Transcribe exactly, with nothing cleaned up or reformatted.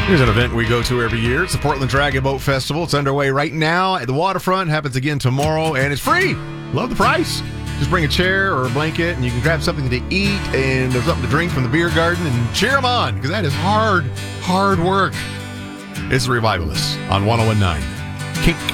Here's an event we go to every year. It's the Portland Dragon Boat Festival. It's underway right now at the waterfront. Happens again tomorrow, and it's free. Love the price. Just bring a chair or a blanket, and you can grab something to eat and something to drink from the beer garden and cheer them on, because that is hard, hard work. It's the Revivalists on one oh one point nine Kink.